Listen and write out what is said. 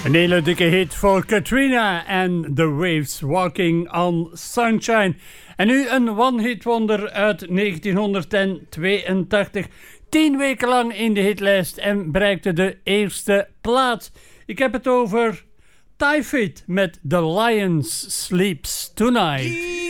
Een hele dikke hit voor Katrina en The Waves, Walking on Sunshine. En nu een one-hit wonder uit 1982. 10 weken lang in de hitlijst en bereikte de eerste plaats. Ik heb het over Typhoid met The Lions Sleeps Tonight.